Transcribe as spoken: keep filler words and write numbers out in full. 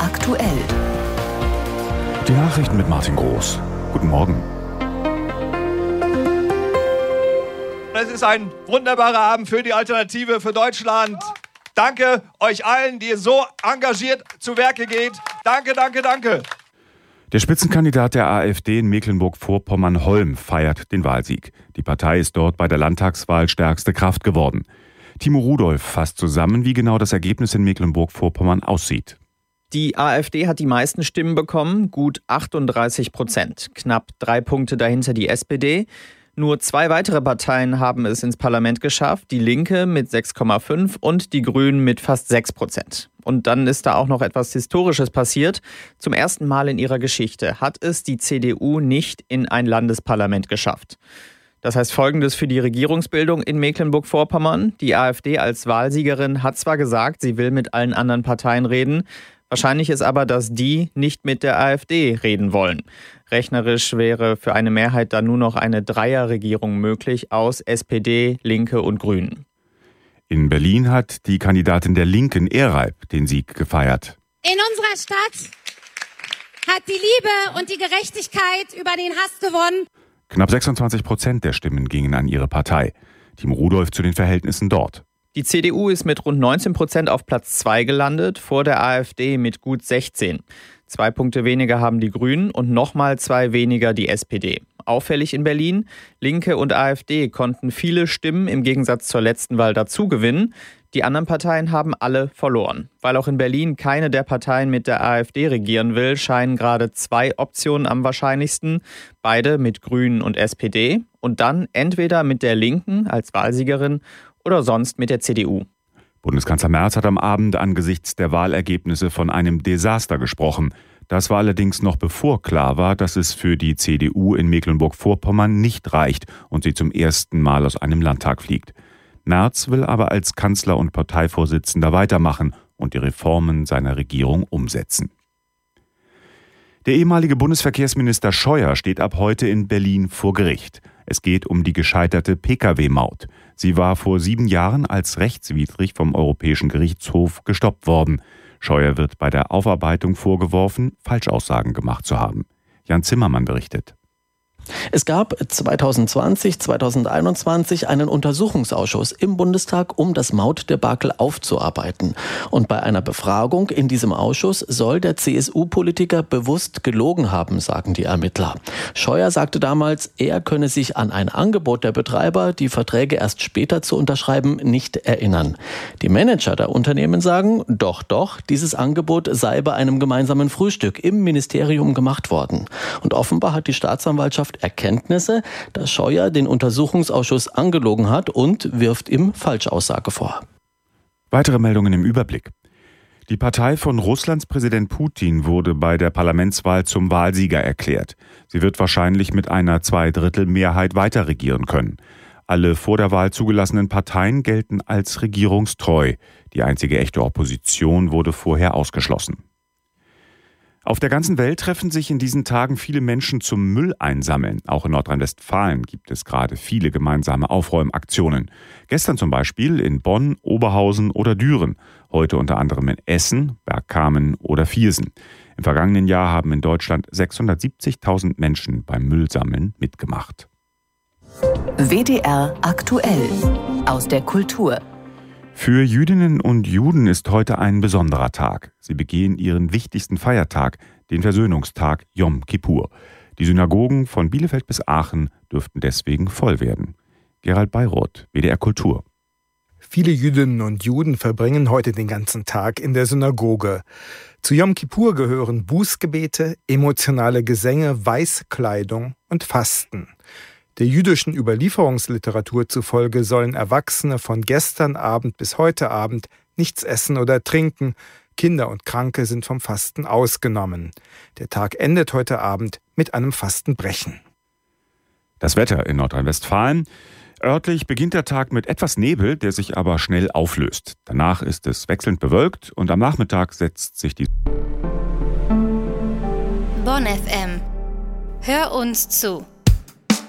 aktuell. Die Nachrichten mit Martin Groß. Guten Morgen. Es ist ein wunderbarer Abend für die Alternative für Deutschland. Danke euch allen, die so engagiert zu Werke geht. Danke, danke, danke. Der Spitzenkandidat der AfD in Mecklenburg-Vorpommern-Holm feiert den Wahlsieg. Die Partei ist dort bei der Landtagswahl stärkste Kraft geworden. Timo Rudolph fasst zusammen, wie genau das Ergebnis in Mecklenburg-Vorpommern aussieht. Die AfD hat die meisten Stimmen bekommen, gut achtunddreißig Prozent. Knapp drei Punkte dahinter die S P D. Nur zwei weitere Parteien haben es ins Parlament geschafft. Die Linke mit sechs Komma fünf und die Grünen mit fast sechs Prozent. Und dann ist da auch noch etwas Historisches passiert. Zum ersten Mal in ihrer Geschichte hat es die C D U nicht in ein Landesparlament geschafft. Das heißt Folgendes für die Regierungsbildung in Mecklenburg-Vorpommern. Die AfD als Wahlsiegerin hat zwar gesagt, sie will mit allen anderen Parteien reden. Wahrscheinlich ist aber, dass die nicht mit der AfD reden wollen. Rechnerisch wäre für eine Mehrheit dann nur noch eine Dreierregierung möglich aus S P D, Linke und Grünen. In Berlin hat die Kandidatin der Linken, Ehrreip, den Sieg gefeiert. In unserer Stadt hat die Liebe und die Gerechtigkeit über den Hass gewonnen. Knapp sechsundzwanzig Prozent der Stimmen gingen an ihre Partei. Timo Rudolph zu den Verhältnissen dort. Die C D U ist mit rund neunzehn Prozent auf Platz zwei gelandet, vor der AfD mit gut sechzehn. Zwei Punkte weniger haben die Grünen und nochmal zwei weniger die S P D. Auffällig in Berlin, Linke und AfD konnten viele Stimmen im Gegensatz zur letzten Wahl dazu gewinnen. Die anderen Parteien haben alle verloren. Weil auch in Berlin keine der Parteien mit der AfD regieren will, scheinen gerade zwei Optionen am wahrscheinlichsten. Beide mit Grünen und S P D und dann entweder mit der Linken als Wahlsiegerin oder sonst mit der C D U. Bundeskanzler Merz hat am Abend angesichts der Wahlergebnisse von einem Desaster gesprochen. Das war allerdings noch bevor klar war, dass es für die C D U in Mecklenburg-Vorpommern nicht reicht und sie zum ersten Mal aus einem Landtag fliegt. Merz will aber als Kanzler und Parteivorsitzender weitermachen und die Reformen seiner Regierung umsetzen. Der ehemalige Bundesverkehrsminister Scheuer steht ab heute in Berlin vor Gericht. Es geht um die gescheiterte Pkw-Maut. Sie war vor sieben Jahren als rechtswidrig vom Europäischen Gerichtshof gestoppt worden. Scheuer wird bei der Aufarbeitung vorgeworfen, Falschaussagen gemacht zu haben. Jan Zimmermann berichtet. Es gab zweitausendzwanzig, zweitausendeinundzwanzig einen Untersuchungsausschuss im Bundestag, um das Mautdebakel aufzuarbeiten. Und bei einer Befragung in diesem Ausschuss soll der C S U-Politiker bewusst gelogen haben, sagen die Ermittler. Scheuer sagte damals, er könne sich an ein Angebot der Betreiber, die Verträge erst später zu unterschreiben, nicht erinnern. Die Manager der Unternehmen sagen, doch, doch, dieses Angebot sei bei einem gemeinsamen Frühstück im Ministerium gemacht worden. Und offenbar hat die Staatsanwaltschaft Erkenntnisse, dass Scheuer den Untersuchungsausschuss angelogen hat und wirft ihm Falschaussage vor. Weitere Meldungen im Überblick. Die Partei von Russlands Präsident Putin wurde bei der Parlamentswahl zum Wahlsieger erklärt. Sie wird wahrscheinlich mit einer Zweidrittelmehrheit weiter regieren können. Alle vor der Wahl zugelassenen Parteien gelten als regierungstreu. Die einzige echte Opposition wurde vorher ausgeschlossen. Auf der ganzen Welt treffen sich in diesen Tagen viele Menschen zum Müll einsammeln. Auch in Nordrhein-Westfalen gibt es gerade viele gemeinsame Aufräumaktionen. Gestern zum Beispiel in Bonn, Oberhausen oder Düren. Heute unter anderem in Essen, Bergkamen oder Viersen. Im vergangenen Jahr haben in Deutschland sechshundertsiebzigtausend Menschen beim Müllsammeln mitgemacht. W D R aktuell aus der Kultur. Für Jüdinnen und Juden ist heute ein besonderer Tag. Sie begehen ihren wichtigsten Feiertag, den Versöhnungstag Jom Kippur. Die Synagogen von Bielefeld bis Aachen dürften deswegen voll werden. Gerald Beiroth, W D R Kultur. Viele Jüdinnen und Juden verbringen heute den ganzen Tag in der Synagoge. Zu Jom Kippur gehören Bußgebete, emotionale Gesänge, Weißkleidung und Fasten. Der jüdischen Überlieferungsliteratur zufolge sollen Erwachsene von gestern Abend bis heute Abend nichts essen oder trinken. Kinder und Kranke sind vom Fasten ausgenommen. Der Tag endet heute Abend mit einem Fastenbrechen. Das Wetter in Nordrhein-Westfalen. Örtlich beginnt der Tag mit etwas Nebel, der sich aber schnell auflöst. Danach ist es wechselnd bewölkt und am Nachmittag setzt sich die Bonn F M. Hör uns zu.